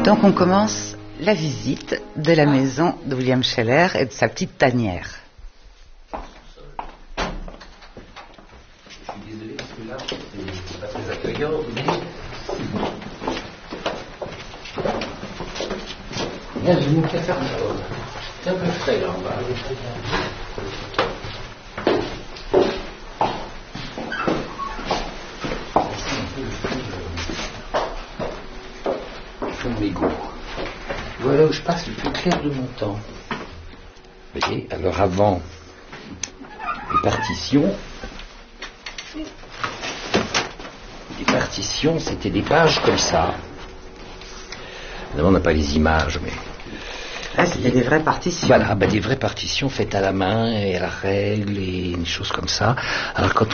Donc on commence la visite de la maison de William Scheller et de sa petite tanière. Je suis désolé parce que là, c'est pas très accueillant, mais j'ai mon café chaud. C'est un peu frais là en bas. Mes goûts. Voilà où je passe le plus clair de mon temps. Vous voyez, alors avant les partitions, c'était des pages comme ça. Évidemment, on n'a pas les images, mais... Là, c'était des vraies partitions. Voilà, des vraies partitions faites à la main et à la règle et des choses comme ça. Alors quand